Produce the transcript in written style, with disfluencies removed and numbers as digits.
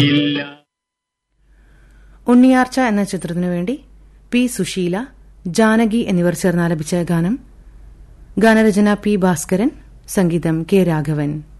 ഉണ്ണിയാർച്ച എന്ന ചിത്രത്തിനു വേണ്ടി പി സുശീല, ജാനകി എന്നിവർ ചേർന്നാലപിച്ച ഗാനം. ഗാനരചന പി ഭാസ്കരൻ, സംഗീതം കെ രാഘവൻ.